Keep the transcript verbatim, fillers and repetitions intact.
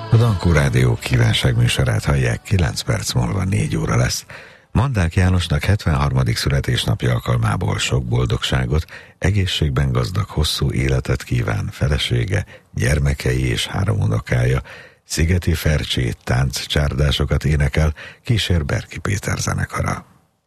A Dankó Rádió kívánságműsorát hallják, kilenc perc múlva négy óra lesz. Mandák Jánosnak hetvenharmadik születésnapja alkalmából sok boldogságot, egészségben gazdag hosszú életet kíván felesége, gyermekei és három unokája. Szigeti Fercsé tánccsárdásokat énekel, kísér Berki Péter zenekara.